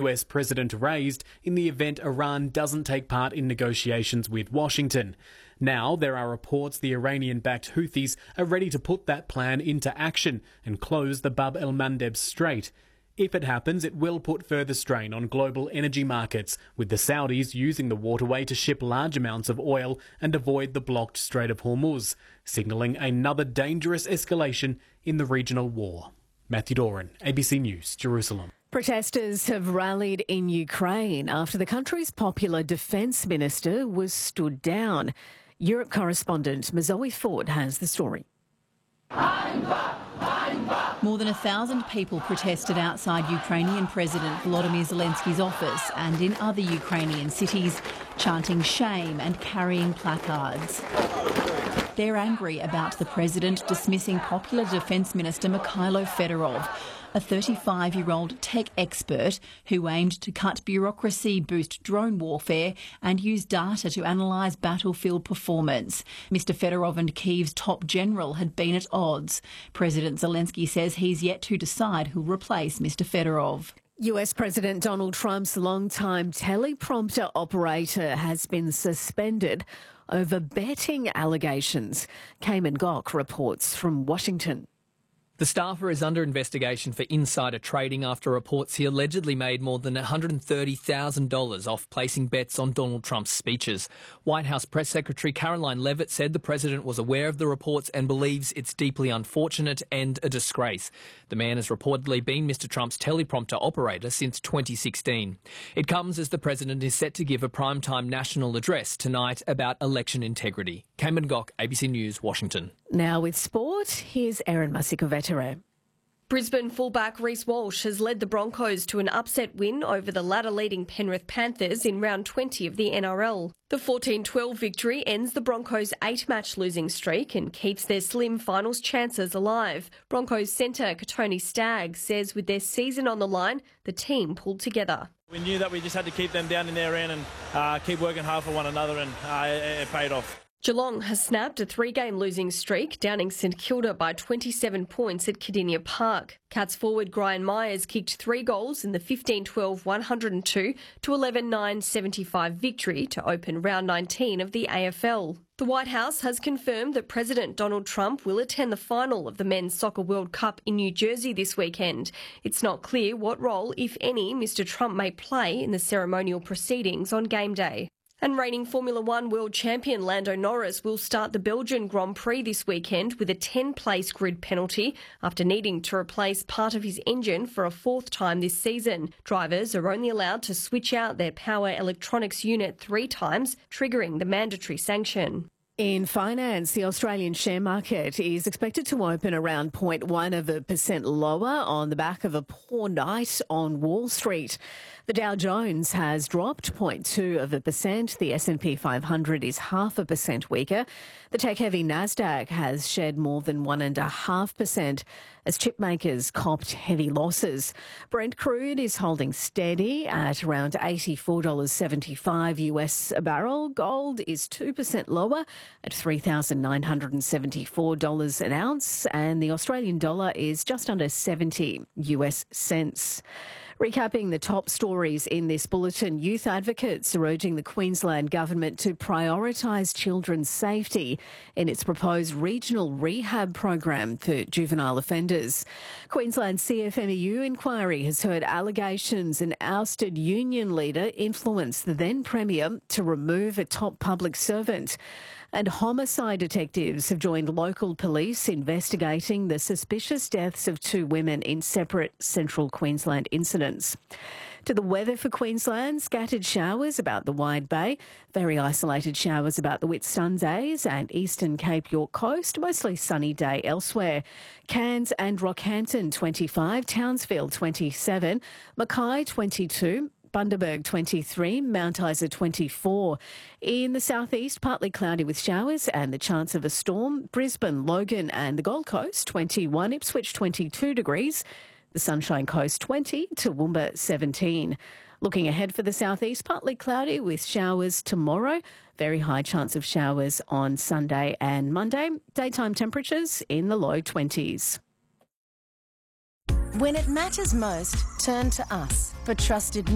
US president raised in the event Iran doesn't take part in negotiations with Washington. Now there are reports the Iranian-backed Houthis are ready to put that plan into action and close the Bab el-Mandeb Strait. If it happens, it will put further strain on global energy markets, with the Saudis using the waterway to ship large amounts of oil and avoid the blocked Strait of Hormuz, signalling another dangerous escalation in the regional war. Matthew Doran, ABC News, Jerusalem. Protesters have rallied in Ukraine after the country's popular defence minister was stood down. Europe correspondent Mazoe Ford has the story. More than 1,000 people protested outside Ukrainian President Volodymyr Zelensky's office and in other Ukrainian cities, chanting shame and carrying placards. They're angry about the president dismissing popular Defence Minister Mikhailo Fedorov, a 35-year-old tech expert who aimed to cut bureaucracy, boost drone warfare and use data to analyse battlefield performance. Mr Fedorov and Kyiv's top general had been at odds. President Zelensky says he's yet to decide who'll replace Mr Fedorov. US President Donald Trump's longtime teleprompter operator has been suspended over betting allegations. Cayman Gok reports from Washington. The staffer is under investigation for insider trading after reports he allegedly made more than $130,000 off placing bets on Donald Trump's speeches. White House Press Secretary Caroline Leavitt said the president was aware of the reports and believes it's deeply unfortunate and a disgrace. The man has reportedly been Mr Trump's teleprompter operator since 2016. It comes as the president is set to give a primetime national address tonight about election integrity. Cayman Gok, ABC News, Washington. Now with sport, here's Erin Masikovetere. Brisbane fullback Reece Walsh has led the Broncos to an upset win over the ladder-leading Penrith Panthers in round 20 of the NRL. The 14-12 victory ends the Broncos' 8-match losing streak and keeps their slim finals chances alive. Broncos centre Katoni Staggs says with their season on the line, the team pulled together. We knew that we just had to keep them down in their end and keep working hard for one another, and it paid off. Geelong has snapped a 3-game losing streak, downing St Kilda by 27 points at Cardinia Park. Cats forward Brian Myers kicked 3 goals in the 15-12 102 to 11-9 75 victory to open round 19 of the AFL. The White House has confirmed that President Donald Trump will attend the final of the Men's Soccer World Cup in New Jersey this weekend. It's not clear what role, if any, Mr Trump may play in the ceremonial proceedings on game day. And reigning Formula One world champion Lando Norris will start the Belgian Grand Prix this weekend with a 10-place grid penalty after needing to replace part of his engine for a 4th time this season. Drivers are only allowed to switch out their power electronics unit 3 times, triggering the mandatory sanction. In finance, the Australian share market is expected to open around 0.1% lower on the back of a poor night on Wall Street. The Dow Jones has dropped 0.2%. The S&P 500 is 0.5% weaker. The tech-heavy Nasdaq has shed more than 1.5% as chip makers copped heavy losses. Brent crude is holding steady at around $84.75 US a barrel. Gold is 2% lower at $3,974 an ounce, and the Australian dollar is just under 70 US cents. Recapping the top stories in this bulletin, youth advocates are urging the Queensland Government to prioritise children's safety in its proposed regional rehab program for juvenile offenders. Queensland CFMEU inquiry has heard allegations an ousted union leader influenced the then Premier to remove a top public servant. And homicide detectives have joined local police investigating the suspicious deaths of 2 women in separate central Queensland incidents. To the weather for Queensland, scattered showers about the Wide Bay, very isolated showers about the Whitsundays and eastern Cape York coast, mostly sunny day elsewhere. Cairns and Rockhampton 25, Townsville 27, Mackay 22, Bundaberg 23, Mount Isa 24. In the southeast, partly cloudy with showers and the chance of a storm. Brisbane, Logan and the Gold Coast 21, Ipswich 22 degrees. The Sunshine Coast 20, Toowoomba 17. Looking ahead for the southeast, partly cloudy with showers tomorrow. Very high chance of showers on Sunday and Monday. Daytime temperatures in the low 20s. When it matters most, turn to us for trusted news.